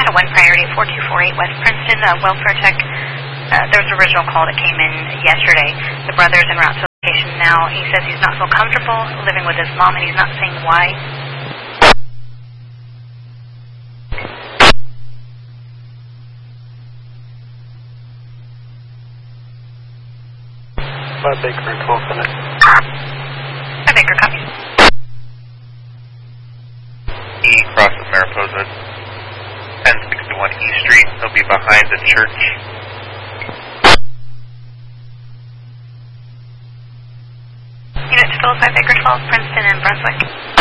had a 1 priority 4248 West Princeton, welfare tech. There was an original call that came in yesterday. The brother's en route to the location now. He says he's not so comfortable living with his mom, and he's not saying why. Baker and 12 minutes. Baker, copy. He crosses Mariposa, 1061 E Street. He'll be behind the church. Unit to Phillips 5 Baker 12, Princeton and Brunswick.